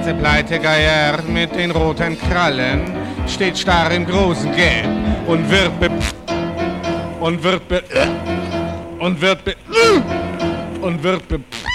Der Pleitegeier mit den roten Krallen steht starr im großen Gelb und wird und wird